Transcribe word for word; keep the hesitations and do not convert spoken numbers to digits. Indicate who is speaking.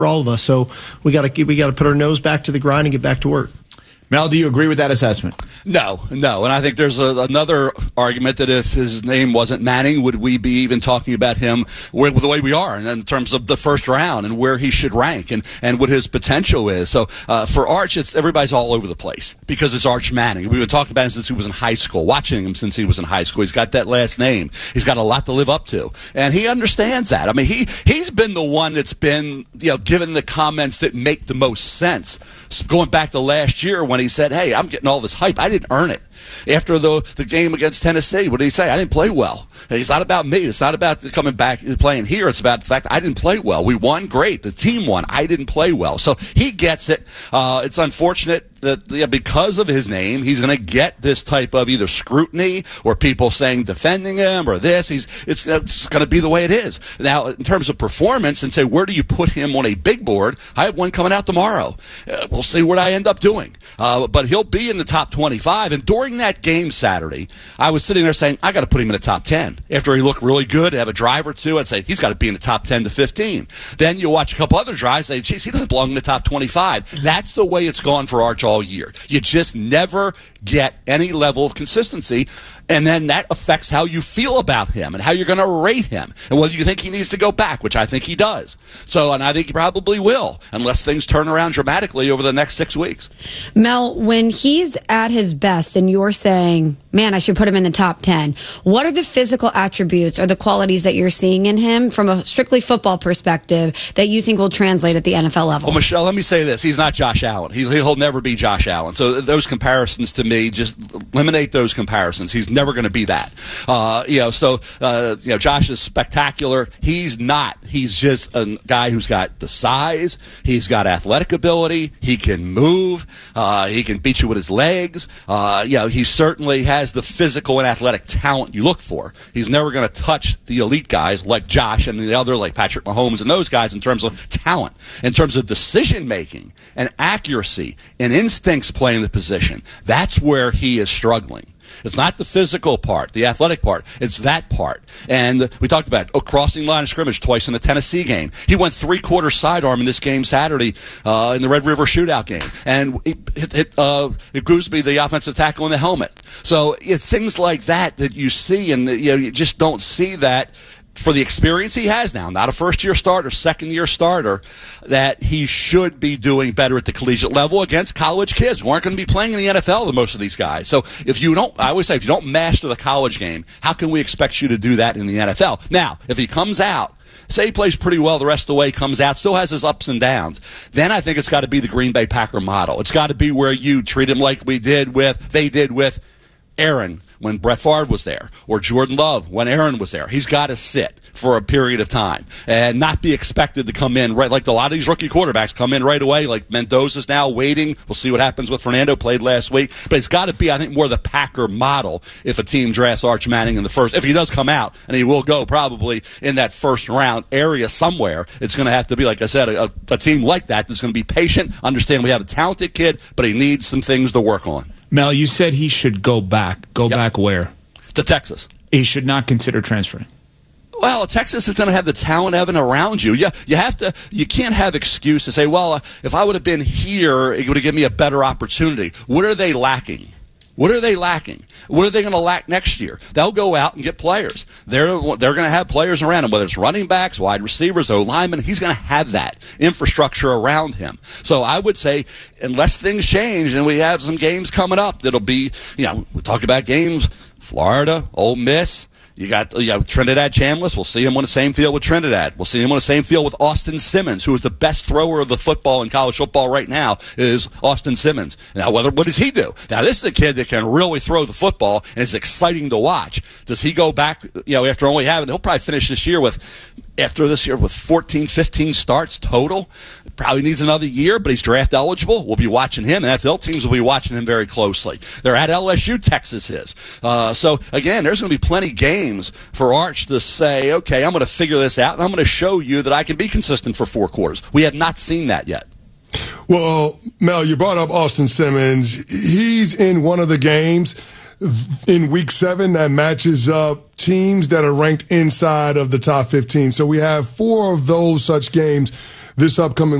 Speaker 1: for all of us. So we got to we got to put our nose back to the grind and get back to work.
Speaker 2: Mel, do you agree with that assessment?
Speaker 3: No, no. And I think there's a, another argument that if his name wasn't Manning, would we be even talking about him where, the way we are in, in terms of the first round and where he should rank and, and what his potential is. So uh, for Arch, it's, everybody's all over the place because it's Arch Manning. We've been talking about him since he was in high school, watching him since he was in high school. He's got that last name. He's got a lot to live up to. And he understands that. I mean, he, he's been the one that's been, you know, given the comments that make the most sense. Going back to last year when he said, hey, I'm getting all this hype. I didn't earn it. After the the game against Tennessee, what did he say? I didn't play well. It's not about me. It's not about coming back and playing here. It's about the fact I didn't play well. We won, great. The team won. I didn't play well. So he gets it. Uh, it's unfortunate that yeah, because of his name, he's going to get this type of either scrutiny or people saying defending him or this. He's It's, it's going to be the way it is. Now, in terms of performance and say, where do you put him on a big board? I have one coming out tomorrow. Uh, we'll see what I end up doing. Uh, but he'll be in the top twenty-five. And during that game Saturday, I was sitting there saying, I got to put him in the top ten. After he looked really good, have a drive or two, I'd say, he's got to be in the top ten to fifteen. Then you watch a couple other drives, say, geez, he doesn't belong in the top twenty-five. That's the way it's gone for Arch all year. You just never get any level of consistency, and then that affects how you feel about him and how you're going to rate him and whether you think he needs to go back, which I think he does. So, and I think he probably will, unless things turn around dramatically over the next six weeks.
Speaker 4: Mel, when he's at his best and you're saying, man, I should put him in the top ten, what are the physical attributes or the qualities that you're seeing in him from a strictly football perspective that you think will translate at the N F L level?
Speaker 3: Well, Michelle, let me say this. He's not Josh Allen. He's, he'll never be Josh Allen. So those comparisons to me, just eliminate those comparisons. He's never going to be that. Uh, you know, so, uh, you know, Josh is spectacular. He's not. He's just a guy who's got the size. He's got athletic ability. He can move. Uh, he can beat you with his legs. Uh, you know, he certainly has the physical and athletic talent you look for. He's never going to touch the elite guys like Josh and the other, like Patrick Mahomes and those guys in terms of talent. In terms of decision-making and accuracy and instincts playing the position, that's where he is struggling. It's not the physical part, the athletic part. It's that part. And we talked about oh, crossing line of scrimmage twice in the Tennessee game. He went three-quarter sidearm in this game Saturday uh, in the Red River Shootout game. And it hit, hit uh, Gooseby, the offensive tackle, in the helmet. So you know, things like that that you see, and you know, you just don't see that for the experience he has now, not a first-year starter, second-year starter, that he should be doing better at the collegiate level against college kids who aren't going to be playing in the N F L than most of these guys. So if you don't, I always say, if you don't master the college game, how can we expect you to do that in the N F L? Now, if he comes out, say he plays pretty well the rest of the way, comes out, still has his ups and downs, then I think it's got to be the Green Bay Packer model. It's got to be where you treat him like we did with, they did with Aaron when Brett Favre was there, or Jordan Love when Aaron was there. He's got to sit for a period of time and not be expected to come in right like a lot of these rookie quarterbacks come in right away. Like Mendoza's now waiting. We'll see what happens with Fernando, played last week. But it's got to be, I think, more the Packer model if a team drafts Arch Manning in the first. If he does come out, and he will go probably in that first round area somewhere, it's going to have to be, like I said, a, a team like that that's going to be patient, understand we have a talented kid, but he needs some things to work on.
Speaker 2: Mel, you said he should go back. Go yep. back where?
Speaker 3: To Texas.
Speaker 2: He should not consider transferring.
Speaker 3: Well, Texas is going to have the talent, Evan, around you. Yeah, you have to. You can't have excuse to say, "Well, uh, if I would have been here, it would have given me a better opportunity." What are they lacking? What are they lacking? What are they going to lack next year? They'll go out and get players. They're they're going to have players around him, whether it's running backs, wide receivers, O linemen. He's going to have that infrastructure around him. So I would say, unless things change and we have some games coming up, that'll be, you know, we talk about games, Florida, Ole Miss. You got you know, Trinidad Chambliss. We'll see him on the same field with Trinidad. We'll see him on the same field with Austin Simmons, who is the best thrower of the football in college football right now, is Austin Simmons. Now, whether what does he do? Now, this is a kid that can really throw the football, and it's exciting to watch. Does he go back, you know, after only having, he'll probably finish this year with, after this year, with fourteen, fifteen starts total. Probably needs another year, but he's draft eligible. We'll be watching him, and N F L teams will be watching him very closely. They're at L S U, Texas is. Uh, so, again, there's going to be plenty games for Arch to say, okay, I'm going to figure this out, and I'm going to show you that I can be consistent for four quarters. We have not seen that yet.
Speaker 5: Well, Mel, you brought up Austin Simmons. He's in one of the games in week seven that matches up teams that are ranked inside of the top fifteen. So we have four of those such games this upcoming